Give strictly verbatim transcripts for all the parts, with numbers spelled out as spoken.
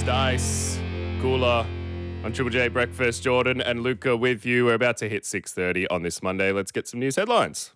Dice, Cooler on Triple J Breakfast. Jordan and Luca with you. We're about to hit six thirty on this Monday. Let's get some news headlines.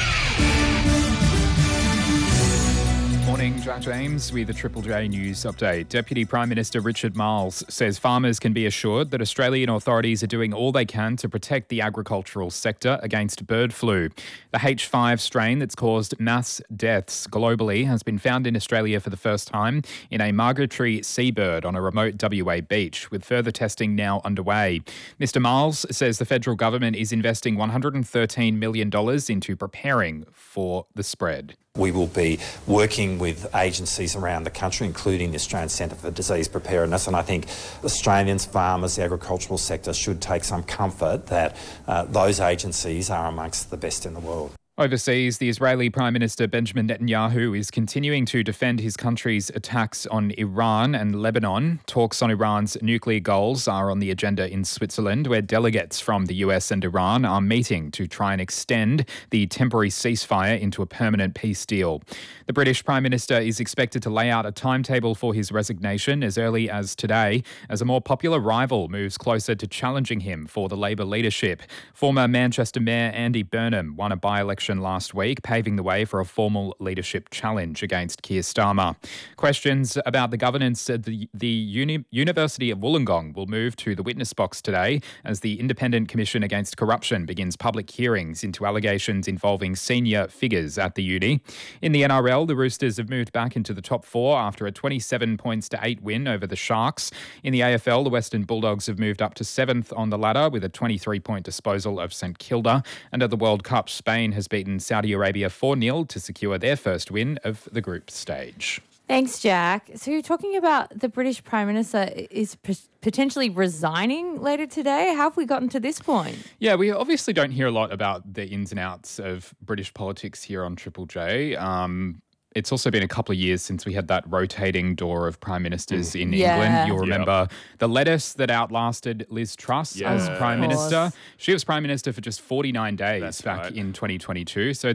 Morning, Jack James with a Triple J News update. Deputy Prime Minister Richard Marles says farmers can be assured that Australian authorities are doing all they can to protect the agricultural sector against bird flu. The H five strain that's caused mass deaths globally has been found in Australia for the first time in a migratory seabird on a remote W A beach, with further testing now underway. Mister Marles says the federal government is investing one hundred thirteen million dollars into preparing for the spread. We will be working with agencies around the country, including the Australian Centre for Disease Preparedness, and I think Australians, farmers, the agricultural sector should take some comfort that uh, those agencies are amongst the best in the world. Overseas, the Israeli Prime Minister Benjamin Netanyahu is continuing to defend his country's attacks on Iran and Lebanon. Talks on Iran's nuclear goals are on the agenda in Switzerland, where delegates from the U S and Iran are meeting to try and extend the temporary ceasefire into a permanent peace deal. The British Prime Minister is expected to lay out a timetable for his resignation as early as today, as a more popular rival moves closer to challenging him for the Labor leadership. Former Manchester Mayor Andy Burnham won a by-election last week, paving the way for a formal leadership challenge against Keir Starmer. Questions about the governance at the, the Uni- University of Wollongong will move to the witness box today as the Independent Commission Against Corruption begins public hearings into allegations involving senior figures at the uni. In the N R L, the Roosters have moved back into the top four after a twenty-seven points to eight win over the Sharks. In the A F L, the Western Bulldogs have moved up to seventh on the ladder with a twenty-three point disposal of St Kilda. And at the World Cup, Spain has beaten Saudi Arabia four nil to secure their first win of the group stage. Thanks, Jack. So you're talking about the British Prime Minister is p- potentially resigning later today. How have we gotten to this point? Yeah, we obviously don't hear a lot about the ins and outs of British politics here on Triple J. Um, It's also been a couple of years since we had that rotating door of prime ministers in Yeah. England. You'll Yep. remember the lettuce that outlasted Liz Truss Yeah. as Of prime course. minister. She was prime minister for just forty-nine days That's back right. in twenty twenty-two. So